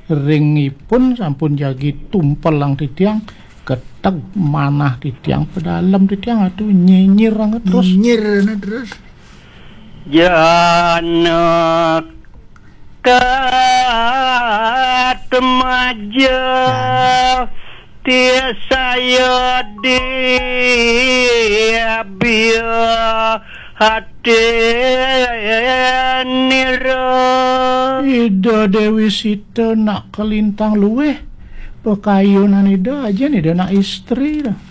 ringipun sampun jagi tumpelang di tiang keteg manah di tiang pedalam di tiang aduh nyinyir banget terus jana katemaja tia saya di abia hati nira ida Dewi Sita nak kelintang luweh pekayunan ida aja nih nak istri dah